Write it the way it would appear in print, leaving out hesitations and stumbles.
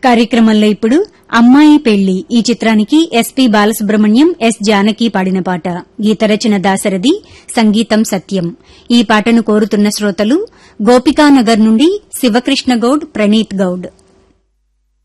కార్యక్రమంలో ఇప్పుడు అమ్మాయి పెళ్లి ఈ చిత్రానికి ఎస్పీ బాలసుబ్రహ్మణ్యం, ఎస్ జానకి పాడిన పాట. గీతరచన దాశరథి, సంగీతం సత్యం. ఈ పాటను కోరుతున్న శ్రోతలు గోపికానగర్ నుండి శివకృష్ణ గౌడ్, ప్రణీత్ గౌడ్.